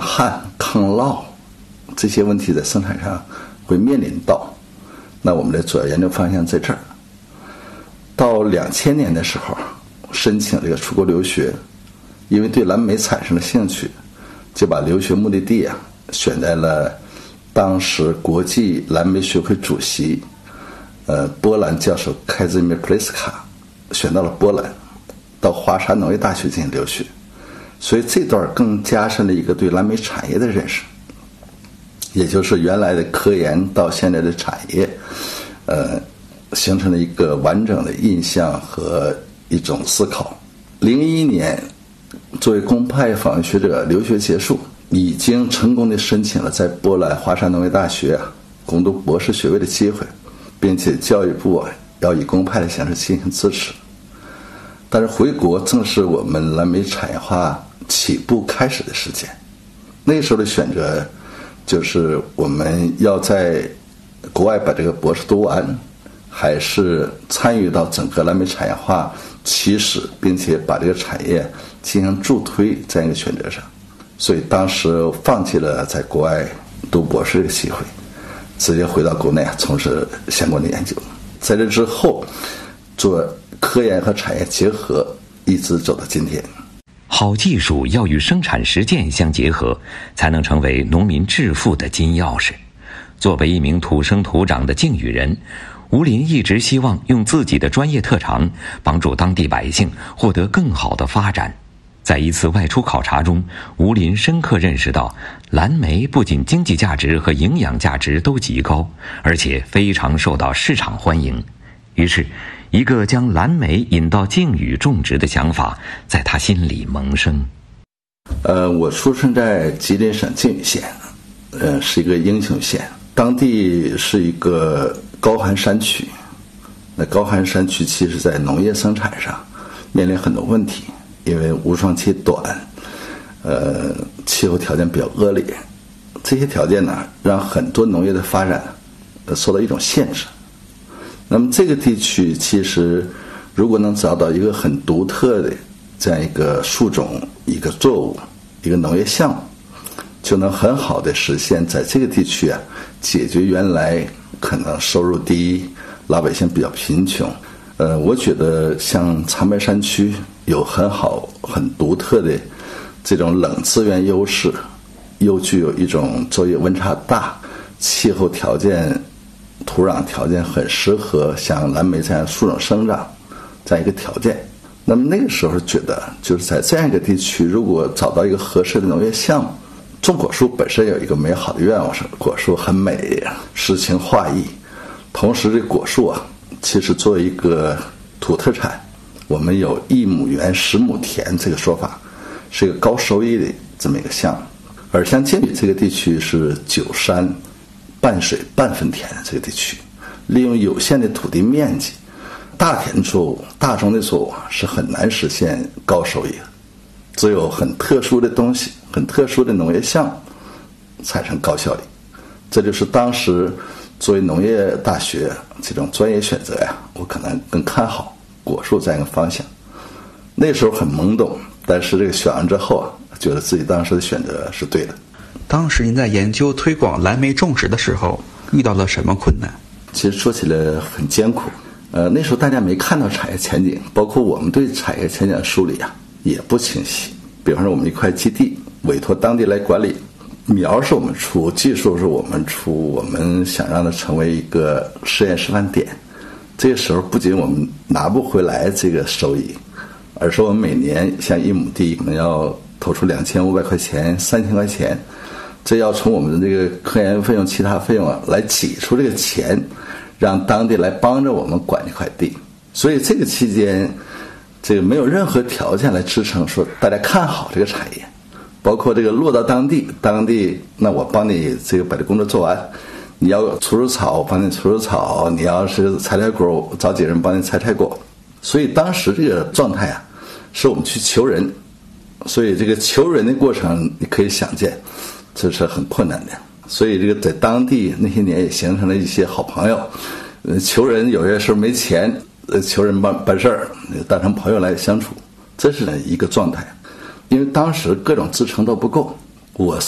旱、抗涝这些问题在生产上会面临到，那我们的主要研究方向在这儿。到2000年的时候申请这个出国留学，因为对蓝莓产生了兴趣，就把留学目的地选在了当时国际蓝莓学会主席波兰教授凯兹米普雷斯卡，选到了波兰，到华沙农业大学进行留学。所以这段更加深了一个对蓝莓产业的认识，也就是原来的科研到现在的产业形成了一个完整的印象和一种思考。01年作为公派访问学者留学结束，已经成功的申请了在波兰华沙农业大学攻读博士学位的机会，并且教育部要以公派的形式进行支持。但是回国正是我们蓝莓产业化起步开始的时间，那时候的选择就是我们要在国外把这个博士读完，还是参与到整个蓝莓产业化起始，并且把这个产业进行助推这样一个选择上。所以当时放弃了在国外读博士的机会，直接回到国内从事相关的研究。在这之后做科研和产业结合，一直走到今天。 好技术要与生产实践相结合，才能成为农民致富的金钥匙。作为一名土生土长的靖宇人，吴林一直希望用自己的专业特长帮助当地百姓获得更好的发展。在一次外出考察中，吴林深刻认识到，蓝莓不仅经济价值和营养价值都极高，而且非常受到市场欢迎。于是一个将蓝莓引到靖宇种植的想法在他心里萌生。 我出生在吉林省靖宇县，是一个英雄县，当地是一个高寒山区。那高寒山区其实在农业生产上面临很多问题，因为无霜期短，气候条件比较恶劣，这些条件呢，让很多农业的发展受到一种限制。那么这个地区其实如果能找到一个很独特的这样一个树种、一个作物、一个农业项目，就能很好的实现在这个地区解决原来可能收入低、老百姓比较贫穷。我觉得像长白山区有很好、很独特的这种冷资源优势，又具有一种昼夜温差大、气候条件、土壤条件很适合像蓝莓这样树种生长这样一个条件。那么那个时候觉得，就是在这样一个地区，如果找到一个合适的农业项目，种果树本身有一个美好的愿望，是果树很美，诗情画意。同时这果树其实作为一个土特产，我们有1亩园10亩田这个说法，是一个高收益的这么一个项目。而像靖宇这个地区是9山半水半分田的这个地区，利用有限的土地面积，大田作物、大宗的作物是很难实现高收益的，只有很特殊的东西、很特殊的农业项目产生高效益。这就是当时作为农业大学这种专业选择我可能更看好果树这样一个方向。那时候很懵懂，但是这个选完之后觉得自己当时的选择是对的。 当时您在研究推广蓝莓种植的时候遇到了什么困难？ 其实说起来很艰苦。那时候大家没看到产业前景，包括我们对产业前景的梳理也不清晰。比方说我们一块基地委托当地来管理，苗是我们出，技术是我们出，我们想让它成为一个实验示范点。这个时候不仅我们拿不回来这个收益，而是我们每年像1亩地我们要投出2500块钱、3000块钱，这要从我们的这个科研费用、其他费用来挤出这个钱，让当地来帮着我们管这块地。所以这个期间，这个没有任何条件来支撑说大家看好这个产业，包括这个落到当地那我帮你这个把这工作做完，你要除草我帮你除草，你要是采菜果我找几人帮你采菜果。所以当时这个状态是我们去求人，所以这个求人的过程你可以想见这是很困难的。所以这个在当地那些年也形成了一些好朋友，求人有些时候没钱，求人办事儿，当成朋友来相处，这是一个状态。因为当时各种支撑都不够，我